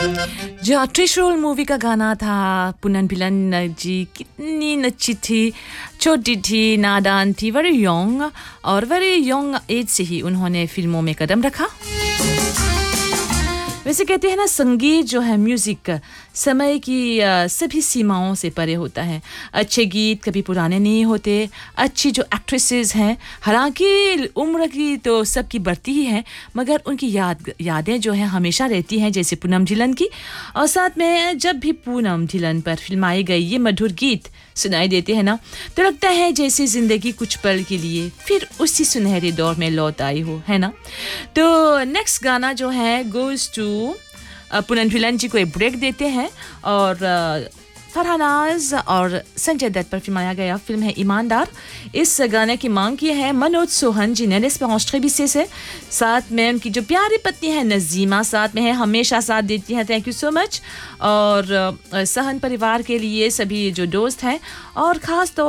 जो त्रिशूल मूवी का गाना था, पूनम ढिल्लन जी कितनी अच्छी थी, छोटी थी, नादान थी, वेरी यंग, और वेरी यंग एज से ही उन्होंने फिल्मों में कदम रखा। वैसे कहते हैं ना, संगीत जो है, म्यूज़िक समय की सभी सीमाओं से परे होता है। अच्छे गीत कभी पुराने नहीं होते। अच्छी जो एक्ट्रेसेस हैं, हालांकि उम्र की तो सबकी बढ़ती ही है, मगर उनकी यादें जो हैं हमेशा रहती हैं, जैसे पूनम ढिल्लन की। और साथ में जब भी पूनम ढिल्लन पर फिल्माई गई ये मधुर गीत सुनाई देते हैं ना, तो लगता है जैसे ज़िंदगी कुछ पल के लिए फिर उसी सुनहरे दौर में लौट आई हो, है ना। तो नेक्स्ट गाना जो है गोज़ टू पूनम ढिल्लन जी को एक ब्रेक देते हैं, और फरहानाज और संजय दत्त पर फिल्माया गया फिल्म है ईमानदार। इस गाने की मांग की है मनोज सोहन जी ने स्पॉन्स्ट्रेबिसे से। साथ में उनकी जो प्यारी पत्नी है नजीमा साथ में है, हमेशा साथ देती हैं, थैंक यू सो मच। और सहन परिवार के लिए सभी जो दोस्त हैं, और ख़ास तौर